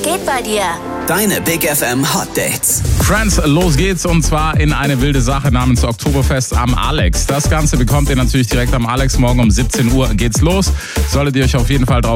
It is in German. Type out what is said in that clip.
geht bei dir? Deine Big FM Hot Dates. Friends, los geht's und zwar in eine wilde Sache namens Oktoberfest am Alex. Das Ganze bekommt ihr natürlich direkt am Alex. Morgen um 17 Uhr geht's los. Solltet ihr euch auf jeden Fall drauf